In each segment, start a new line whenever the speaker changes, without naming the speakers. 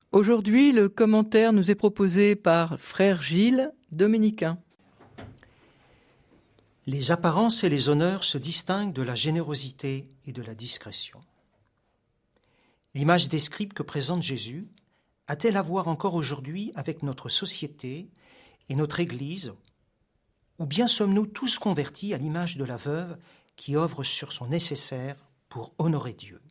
Aujourd'hui, le commentaire nous est proposé par Frère Gilles, dominicain.
Les apparences et les honneurs se distinguent de la générosité et de la discrétion. L'image des scribes que présente Jésus a-t-elle à voir encore aujourd'hui avec notre société et notre Église, ou bien sommes-nous tous convertis à l'image de la veuve qui œuvre sur son nécessaire pour honorer Dieu?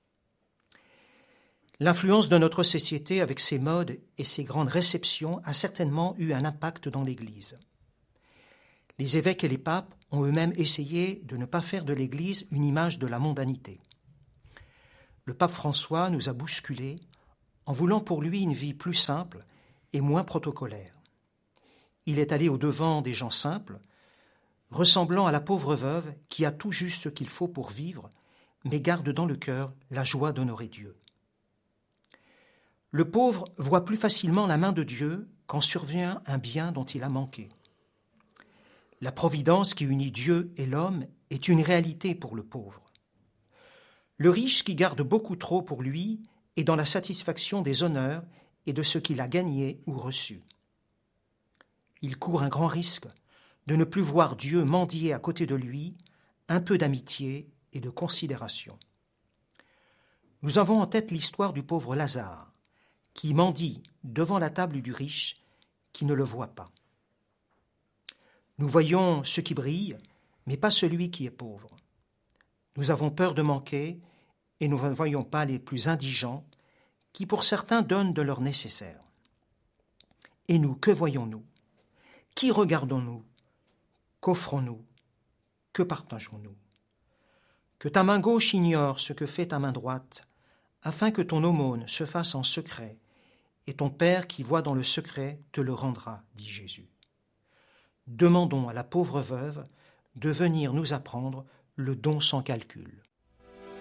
L'influence de notre société avec ses modes et ses grandes réceptions a certainement eu un impact dans l'Église. Les évêques et les papes ont eux-mêmes essayé de ne pas faire de l'Église une image de la mondanité. Le pape François nous a bousculés en voulant pour lui une vie plus simple et moins protocolaire. Il est allé au-devant des gens simples, ressemblant à la pauvre veuve qui a tout juste ce qu'il faut pour vivre, mais garde dans le cœur la joie d'honorer Dieu. Le pauvre voit plus facilement la main de Dieu quand survient un bien dont il a manqué. La providence qui unit Dieu et l'homme est une réalité pour le pauvre. Le riche qui garde beaucoup trop pour lui est dans la satisfaction des honneurs et de ce qu'il a gagné ou reçu. Il court un grand risque de ne plus voir Dieu mendier à côté de lui un peu d'amitié et de considération. Nous avons en tête l'histoire du pauvre Lazare, qui mendie devant la table du riche qui ne le voit pas. Nous voyons ce qui brille, mais pas celui qui est pauvre. Nous avons peur de manquer et nous ne voyons pas les plus indigents qui, pour certains, donnent de leur nécessaire. Et nous, que voyons-nous? Qui regardons-nous? Qu'offrons-nous? Que partageons-nous? Que ta main gauche ignore ce que fait ta main droite, afin que ton aumône se fasse en secret, et ton Père qui voit dans le secret te le rendra, dit Jésus. Demandons à la pauvre veuve de venir nous apprendre le don sans calcul.